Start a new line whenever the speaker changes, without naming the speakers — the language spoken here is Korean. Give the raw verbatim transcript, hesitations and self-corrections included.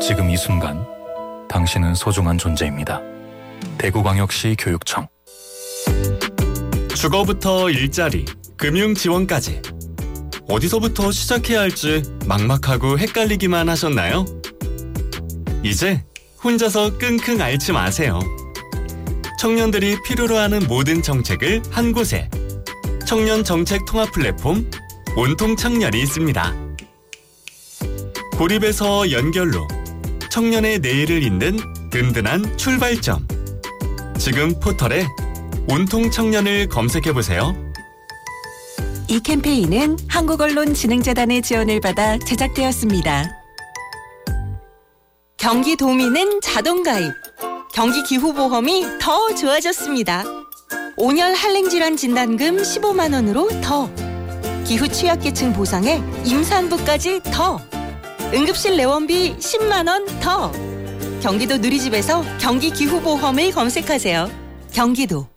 지금 이 순간 당신은 소중한 존재입니다. 대구광역시 교육청.
주거부터 일자리, 금융 지원까지 어디서부터 시작해야 할지 막막하고 헷갈리기만 하셨나요? 이제 혼자서 끙끙 앓지 마세요. 청년들이 필요로 하는 모든 정책을 한 곳에 청년 정책 통합 플랫폼 온통 청년이 있습니다. 고립에서 연결로 청년의 내일을 잇는 든든한 출발점. 지금 포털에 온통 청년을 검색해보세요.
이 캠페인은 한국언론진흥재단의 지원을 받아 제작되었습니다. 경기도민은 자동가입. 경기기후보험이 더 좋아졌습니다. 오 년 한랭질환 진단금 십오만 원으로 더. 기후 취약계층 보상에 임산부까지 더. 응급실 내원비 십만 원 더. 경기도 누리집에서 경기기후보험을 검색하세요. 경기도.